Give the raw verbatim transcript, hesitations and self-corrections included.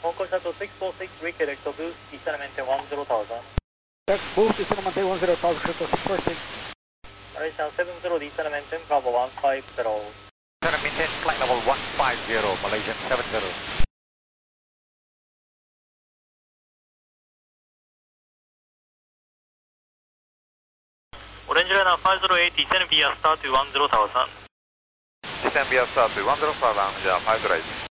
Hong Kong Shuttle six four six, recorrect to boost, descend and maintain one zero thousand. That's boost, descend and maintain one zero thousand, Shuttle six four six. Malaysia seven zero, descend and maintain, Bravo one five zero. Descend and maintain flight level one five zero, Malaysian seven zero. Orange Liner five zero eight, descend via start to one zero thousand. Descend via start to one zero thousand, five zero eight.